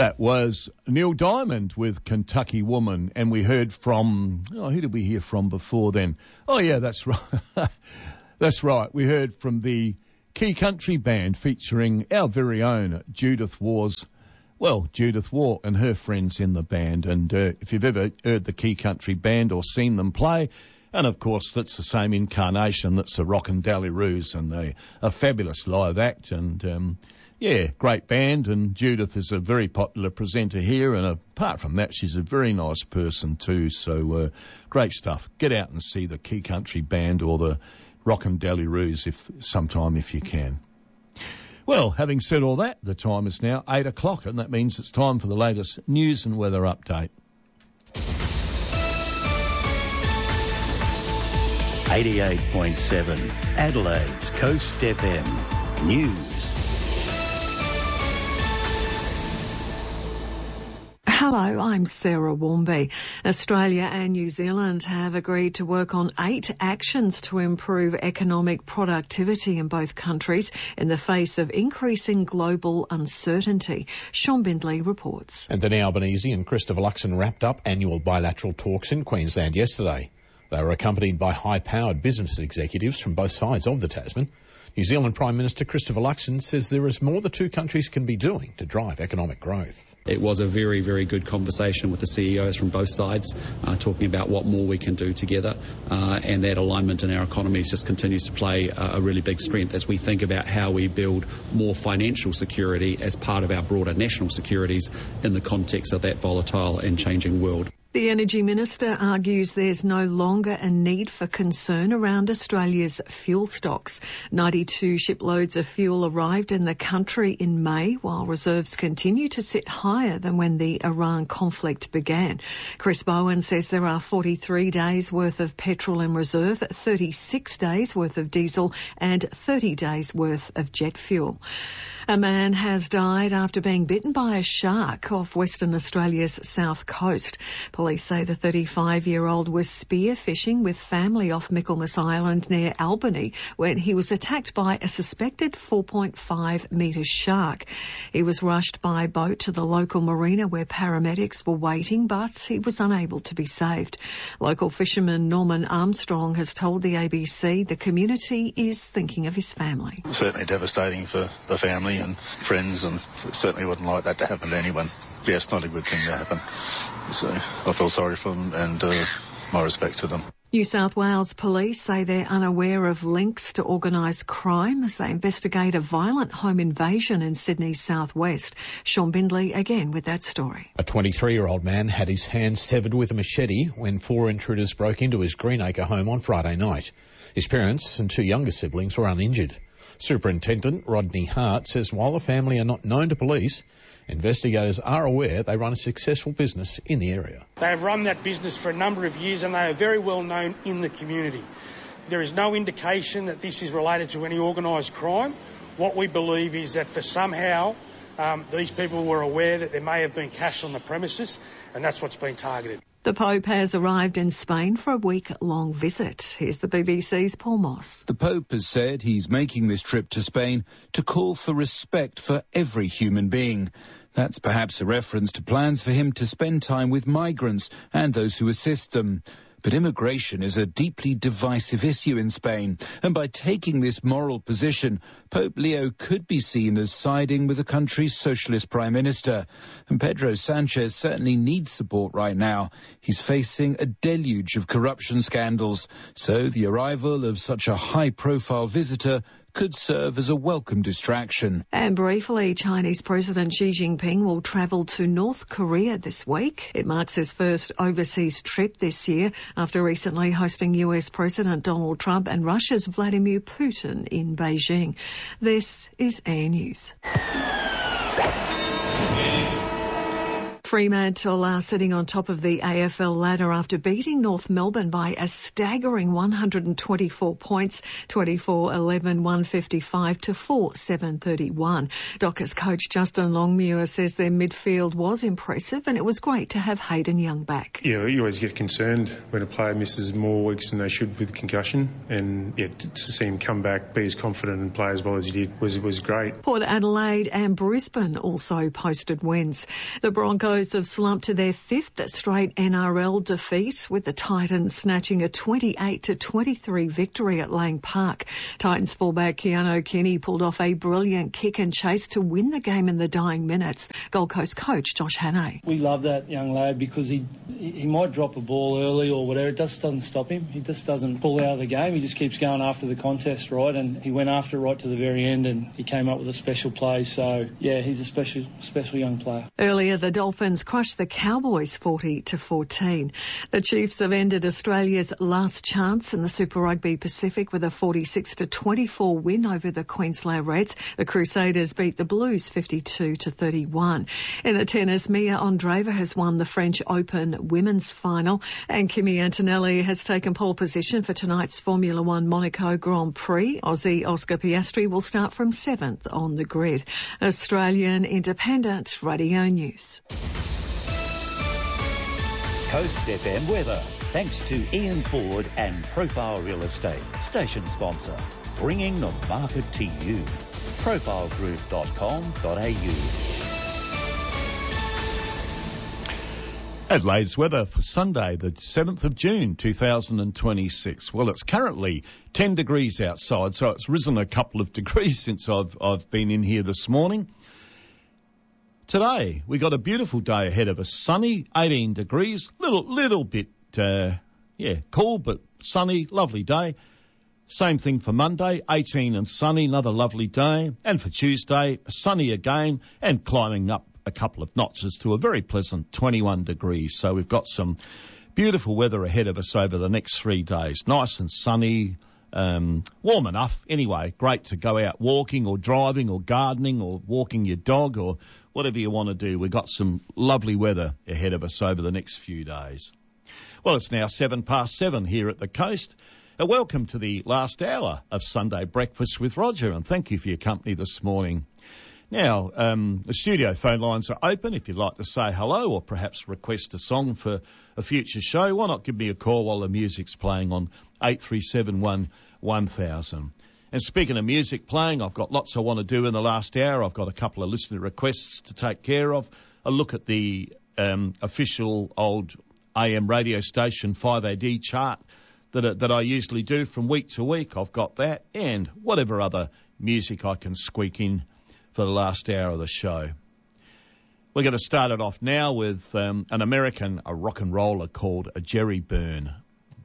That was Neil Diamond with Kentucky Woman, and we heard from, who did we hear from before then? Oh yeah, that's right. That's right. We heard from the Key Country Band featuring our very own Judith Waugh and her friends in the band. And if you've ever heard the Key Country Band or seen them play, and of course that's the same incarnation, that's the Rockin' Dallyroos, and they're a fabulous live act, and great band, and Judith is a very popular presenter here, and apart from that, she's a very nice person too, so great stuff. Get out and see the Key Country Band or the Rockin' Dallyroos sometime if you can. Well, having said all that, the time is now 8 o'clock, and that means it's time for the latest news and weather update. 88.7 Adelaide's Coast FM News. Hello, I'm Sarah Warmby. Australia and New Zealand have agreed to work on 8 actions to improve economic productivity in both countries in the face of increasing global uncertainty. Sean Bindley reports. Anthony Albanese and Christopher Luxon wrapped up annual bilateral talks in Queensland yesterday. They were accompanied by high-powered business executives from both sides of the Tasman. New Zealand Prime Minister Christopher Luxon says there is more the two countries can be doing to drive economic growth. It was a very, very good conversation with the CEOs from both sides, talking about what more we can do together, and that alignment in our economies just continues to play a really big strength as we think about how we build more financial security as part of our broader national securities in the context of that volatile and changing world. The Energy Minister argues there's no longer a need for concern around Australia's fuel stocks. 92 shiploads of fuel arrived in the country in May, while reserves continue to sit higher than when the Iran conflict began. Chris Bowen says there are 43 days worth of petrol in reserve, 36 days worth of diesel and 30 days worth of jet fuel. A man has died after being bitten by a shark off Western Australia's south coast. Police say the 35-year-old was spearfishing with family off Michaelmas Island near Albany when he was attacked by a suspected 4.5-metre shark. He was rushed by boat to the local marina where paramedics were waiting, but he was unable to be saved. Local fisherman Norman Armstrong has told the ABC the community is thinking of his family. Certainly devastating for the family and friends, and certainly wouldn't like that to happen to anyone. Yeah, it's not a good thing to happen. So I feel sorry for them, and my respect to them. New South Wales police say they're unaware of links to organised crime as they investigate a violent home invasion in Sydney's southwest. Sean Bindley again with that story. A 23-year-old man had his hands severed with a machete when 4 intruders broke into his Greenacre home on Friday night. His parents and 2 younger siblings were uninjured. Superintendent Rodney Hart says while the family are not known to police, investigators are aware they run a successful business in the area. They have run that business for a number of years and they are very well known in the community. There is no indication that this is related to any organised crime. What we believe is that for somehow these people were aware that there may have been cash on the premises, and that's what's been targeted. The Pope has arrived in Spain for a week-long visit. Here's the BBC's Paul Moss. The Pope has said he's making this trip to Spain to call for respect for every human being. That's perhaps a reference to plans for him to spend time with migrants and those who assist them. But immigration is a deeply divisive issue in Spain, and by taking this moral position, Pope Leo could be seen as siding with the country's socialist prime minister. And Pedro Sanchez certainly needs support right now. He's facing a deluge of corruption scandals, so the arrival of such a high-profile visitor could serve as a welcome distraction. And briefly, Chinese President Xi Jinping will travel to North Korea this week. It marks his first overseas trip this year after recently hosting US President Donald Trump and Russia's Vladimir Putin in Beijing. This is Air News. Fremantle are sitting on top of the AFL ladder after beating North Melbourne by a staggering 124 points, 24-11, 155 to 4-7-31. Dockers coach Justin Longmuir says their midfield was impressive and it was great to have Hayden Young back. Yeah, you always get concerned when a player misses more weeks than they should with concussion, and to see him come back, be as confident and play as well as he did was great. Port Adelaide and Brisbane also posted wins. The Broncos have slumped to their fifth straight NRL defeat, with the Titans snatching a 28-23 victory at Lang Park. Titans fullback Keanu Kenny pulled off a brilliant kick and chase to win the game in the dying minutes. Gold Coast coach Josh Hannay. We love that young lad because he might drop a ball early or whatever. It just doesn't stop him. He just doesn't pull out of the game. He just keeps going after the contest, right? And he went after it right to the very end and he came up with a special play. So, yeah, he's a special young player. Earlier, the Dolphins crushed the Cowboys 40-14. The Chiefs have ended Australia's last chance in the Super Rugby Pacific with a 46-24 win over the Queensland Reds. The Crusaders beat the Blues 52-31. In the tennis, Mia Andreeva has won the French Open women's final, and Kimi Antonelli has taken pole position for tonight's Formula One Monaco Grand Prix. Aussie Oscar Piastri will start from 7th on the grid. Australian Independent Radio News. Coast FM weather, thanks to Ian Ford and Profile Real Estate, station sponsor, bringing the market to you. profilegroup.com.au. Adelaide's weather for Sunday, the 7th of June 2026. Well, it's currently 10 degrees outside, so it's risen a couple of degrees since I've been in here this morning. Today, we got a beautiful day ahead of us. Sunny, 18 degrees, little bit, cool, but sunny, lovely day. Same thing for Monday, 18 and sunny, another lovely day. And for Tuesday, sunny again and climbing up a couple of notches to a very pleasant 21 degrees. So we've got some beautiful weather ahead of us over the next 3 days. Nice and sunny, warm enough. Anyway, great to go out walking or driving or gardening or walking your dog or whatever you want to do. We've got some lovely weather ahead of us over the next few days. Well, it's now 7:07 here at the coast. Welcome to the last hour of Sunday Breakfast with Roger, and thank you for your company this morning. Now, the studio phone lines are open. If you'd like to say hello or perhaps request a song for a future show, why not give me a call while the music's playing on 8371 1000. And speaking of music playing, I've got lots I want to do in the last hour. I've got a couple of listener requests to take care of. A look at the official old AM radio station 5AD chart that I usually do from week to week. I've got that and whatever other music I can squeak in for the last hour of the show. We're going to start it off now with an American rock and roller called Jerry Byrne.